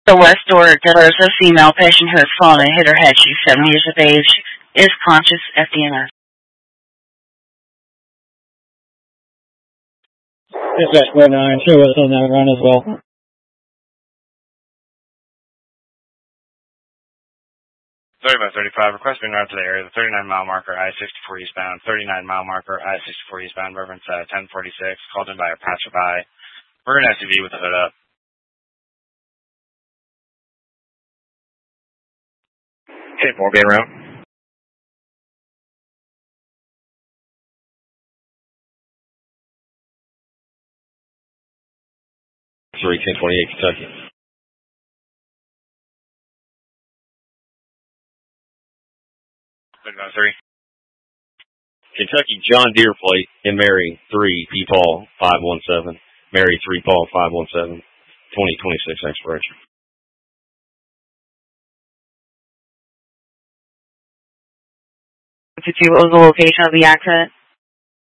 The West Door delivers a female patient who has fallen and hit her head. She's 7 years of age, is conscious, FDNS. Dispatch 49, sure was on that run as well. 30-35, request being routed to the area, the 39-mile marker, I-64 eastbound, 39-mile marker, I-64 eastbound, reference 1046, called in by a passerby. We're an SUV with the hood up. Okay, 4 being route. Sorry, 1028 Kentucky. Kentucky John Deere plate and Mary 3 P Paul 517. Mary 3 Paul 517. 2026 expiration. What was the location of the accident?